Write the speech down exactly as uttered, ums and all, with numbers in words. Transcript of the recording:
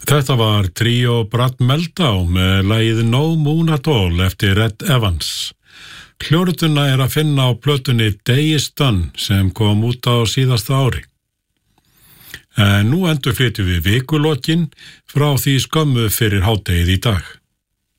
Þetta var Tríó Brad Meldau með lagið No Moon at All eftir Red Evans. Hljórituna er að finna á plötunni Day is Done sem kom út á síðasta ári. En nú endur flytjum við vikulokin frá því skömmu fyrir hádegið í dag.